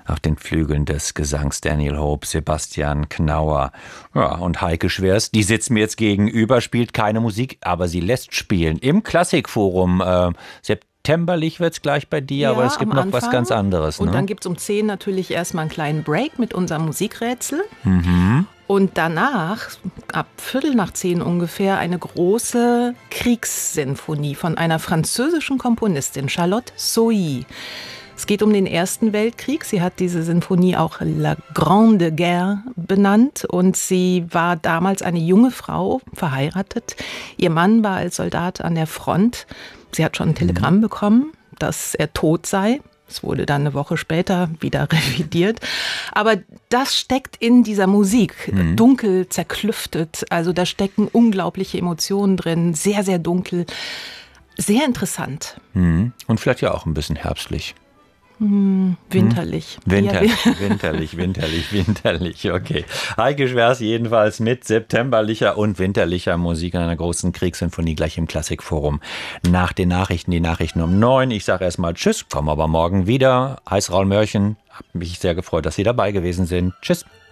Auf den Flügeln des Gesangs Daniel Hope, Sebastian Knauer. Ja, und Heike Schwers, die sitzt mir jetzt gegenüber, spielt keine Musik, aber sie lässt spielen. Im Klassikforum. Septemberlich wird es gleich bei dir, Ja, aber es gibt noch was ganz anderes. Und ne? dann gibt es um 10 natürlich erstmal einen kleinen Break mit unserem Musikrätsel. Mhm. Und danach, ab 9:15 ungefähr, eine große Kriegssinfonie von einer französischen Komponistin, Charlotte Sohi. Es geht um den Ersten Weltkrieg. Sie hat diese Sinfonie auch La Grande Guerre benannt. Und sie war damals eine junge Frau, verheiratet. Ihr Mann war als Soldat an der Front. Sie hat schon ein Telegramm bekommen, dass er tot sei. Es wurde dann eine Woche später wieder revidiert. Aber das steckt in dieser Musik, dunkel, zerklüftet. Also da stecken unglaubliche Emotionen drin, sehr, sehr dunkel. Sehr interessant. Und vielleicht ja auch ein bisschen herbstlich. Winterlich. Winterlich, okay. Heike Schwers jedenfalls mit septemberlicher und winterlicher Musik in einer großen Kriegssinfonie gleich im Klassikforum. Nach den Nachrichten, die Nachrichten um 9. Ich sage erstmal Tschüss, komme aber morgen wieder. Heiß Raul Mörchen, habe mich sehr gefreut, dass Sie dabei gewesen sind. Tschüss.